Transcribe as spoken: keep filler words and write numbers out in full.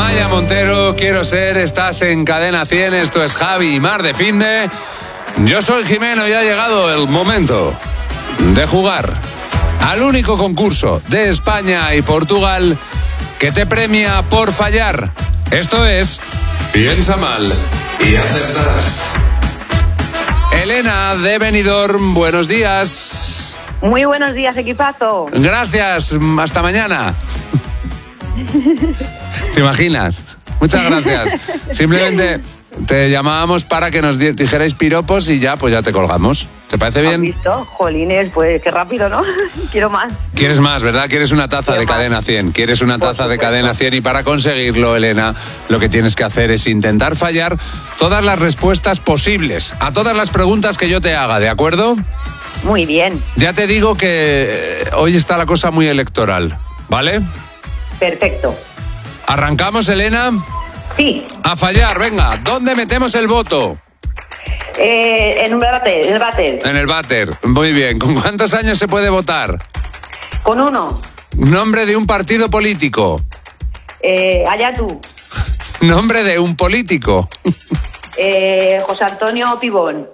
Amaya Montero, quiero ser, estás en Cadena cien, esto es Javi y Mar de Finde. Yo soy Jimeno y ha llegado el momento de jugar al único concurso de España y Portugal que te premia por fallar. Esto es Piensa mal y acertarás. Elena de Benidorm, buenos días. Muy buenos días, equipazo. Gracias, hasta mañana. ¿Te imaginas? Muchas gracias. Simplemente te llamábamos para que nos dijerais piropos y ya, pues ya te colgamos. ¿Te parece bien? ¿Has visto? Jolines, pues qué rápido, ¿no? Quiero más. Quieres más, ¿verdad? Quieres una taza de Cadena cien. Quieres una taza de Cadena cien y para conseguirlo, Elena, lo que tienes que hacer es intentar fallar todas las respuestas posibles a todas las preguntas que yo te haga, ¿de acuerdo? Muy bien. Ya te digo que hoy está la cosa muy electoral, ¿vale? Perfecto. ¿Arrancamos, Elena? Sí. A fallar, venga. ¿Dónde metemos el voto? Eh, en un váter, en el váter. En el váter. Muy bien. ¿Con cuántos años se puede votar? Con uno. Nombre de un partido político. Eh, allá tú. Nombre de un político. Eh, José Antonio Pibón.